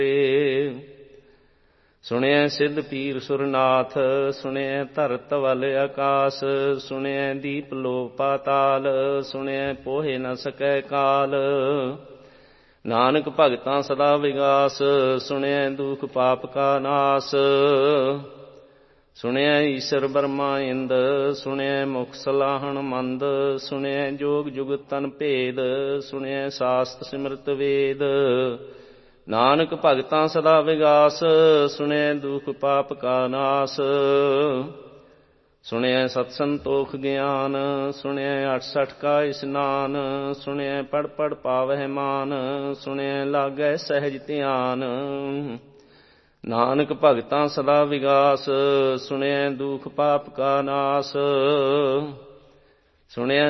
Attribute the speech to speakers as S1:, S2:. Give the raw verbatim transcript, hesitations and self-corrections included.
S1: ਸੁਣਿਐ ਸਿੱਧ ਪੀਰ ਸੁਰਨਾਥ, ਸੁਣਿਐ ਧਰਤ ਵਲ ਆਕਾਸ, ਸੁਣਿਐ ਦੀਪ ਲੋ ਪਾਤਾਲ, ਸੁਣਿਐ ਪੋਹੇ ਨ ਸਕੈ ਕਾਲ। ਨਾਨਕ ਭਗਤਾਂ ਸਦਾ ਵਿਗਾਸ, ਸੁਣਿਐ ਦੁਖ ਪਾਪ ਕਾ ਨਾਸ। ਸੁਣਿਐ ਈਸ਼ਰ ਬਰਮਾ ਇੰਦ, ਸੁਣਿਐ ਮੁਖ ਸਲਾਹਣ ਮੰਦ, ਸੁਣਿਐ ਜੋਗ ਜੁਗਤ ਤਨ ਭੇਦ, ਸੁਣਿਐ ਸਾਸਤ ਸਿਮਰਤ ਵੇਦ। ਨਾਨਕ ਭਗਤਾਂ ਸਦਾ ਵਿਗਾਸ, ਸੁਣਿਐ ਦੁਖ ਪਾਪ ਕਾ ਨਾਸ। ਸੁਣਿਐ ਸਤ ਸੰਤੋਖ ਗਿਆਨ, ਸੁਣਿਐ ਅਠਸਠ ਕਾ ਇਸਨਾਨ, ਸੁਣਿਐ ਪੜ ਪੜ ਪਾਵਹਿ ਮਾਨ, ਸੁਣਿਐ ਲਾਗੈ ਸਹਿਜ ਧਿਆਨ। ਨਾਨਕ ਭਗਤਾਂ ਸਦਾ ਵਿਗਾਸ, ਸੁਣਿਐ ਦੁਖ ਪਾਪ ਕਾ ਨਾਸ। ਸੁਣਿਐ